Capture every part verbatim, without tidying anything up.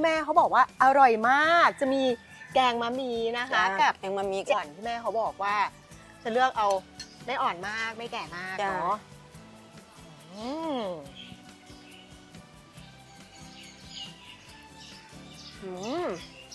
แม่เขาบอกว่าอร่อยมากจะมีแกงมะมีนะคะกับแกงมะมีก่อนที่แม่เขาบอกว่าจะเลือกเอาไม่อ่อนมากไม่แก่มากเนาะอืมอืม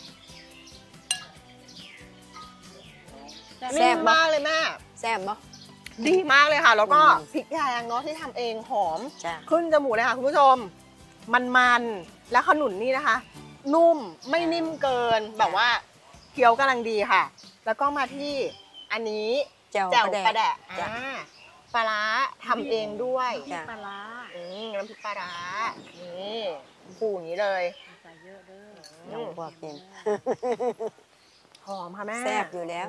แซ่บมากเลยแม่แซ่บปะดีมากเลยค่ะแล้วก็พริกแกงเนาะที่ทำเองหอมขึ้นจมูกเลยค่ะคุณผู้ชมมันๆแล้วขนุนนี่นะคะนุ่มไม่นิ่มเกินแบบว่าเคี้ยวกำลังดีค่ะแล้วก็มาที่อันนี้แจ่วปลาแดะปลาร้าทำเองด้วยปลาร้าน้ำพริกปลาร้านี่ปูอย่างนี้เลยใส่เยอะเด้อยังพอกินหอมค่ะแม่แซ่บอยู่แล้ว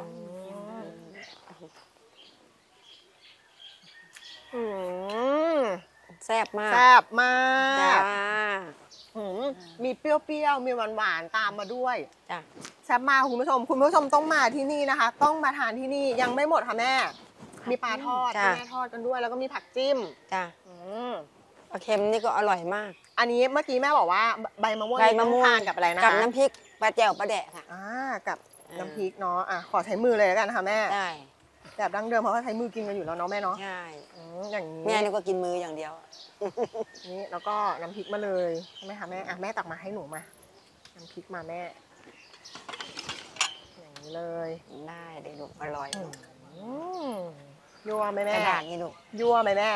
แซ่บมากแซ่บมากมีเปรี้ยวๆมีหวานๆตามมาด้วยแซ่บมากคุณผู้ชมคุณผู้ชมต้องมาที่นี่นะคะต้องมาทานที่นี่ยังไม่หมดค่ะแม่มีปลาทอดที่แม่ทอดกันด้วยแล้วก็มีผักจิ้มจ้ะปลาเค็มนี่ก็อร่อยมากอันนี้เมื่อกี้แม่บอกว่าใบมะม่วงทานกับอะไรนะกับน้ำพริกปลาแจ่วปลาแดะค่ะอ่ากับน้ำพริกเนาะอ่ะขอใช้มือเลยแล้วกันนะคะแม่ได้แบบดั้งเดิมเพราะว่าใช้มือกินกันอยู่แล้วเนาะแม่เนาะใช่อย่างนี้แม่นี่ก็กินมืออย่างเดียวนี่แล้วก็น้ำพริกมาเลยใช่ไหมคะแม่อ่ะแม่ตักมาให้หนูมาน้ำพริกมาแม่อย่างนี้เลยได้เดี๋ยวลูกอร่อยยั่วไหมแม่กระดาษนี่ลูกยั่วไหมแม่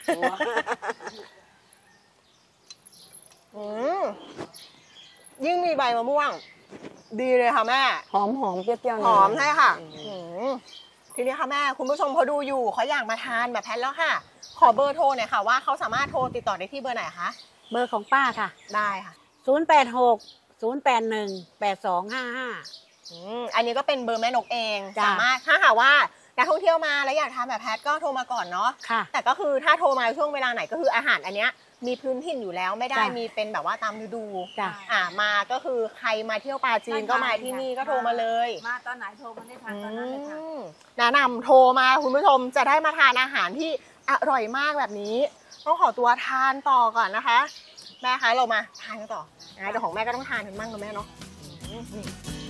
ยิ่งมีใบมะม่วงดีเลยค่ะแม่หอมหอมเปรี้ยวๆหอมใช่ค่ะทีนี้ค่ะแม่คุณผู้ชมเขาดูอยู่เขาอยากมาทานแบบแพทแล้วค่ะขอเบอร์โทรหน่อยค่ะว่าเขาสามารถโทรติดต่อได้ที่เบอร์ไหนคะเบอร์ของป้าค่ะได้ค่ะศูนย์แปดหก ศูนย์แปดหนึ่ง แปดสองห้าห้าอันนี้ก็เป็นเบอร์แม่นกเองสามารถถ้าหากว่านักท่องเที่ยวมาแล้วอยากทานแบบแพทก็โทรมาก่อนเนาะแต่ก็คือถ้าโทรมาช่วงเวลาไหนก็คืออาหารอันเนี้ยมีพื้นถิ่นอยู่แล้วไม่ได้มีเป็นแบบว่าตามฤดูอ่ามาก็คือใครมาเที่ยวปาจีนก็มาที่นี่ก็โทรมาเลยมาตอนไหนโทรมาได้ทานตอนนั้นเลยค่ะแนะนำโทรมาคุณผู้ชมจะได้มาทานอาหารที่อร่อยมากแบบนี้ต้องขอตัวทานต่อก่อนนะคะแม่คะเรามาทานกันต่อเดี๋ยวของแม่ก็ต้องทานกันบ้างนะแม่เนาะนี่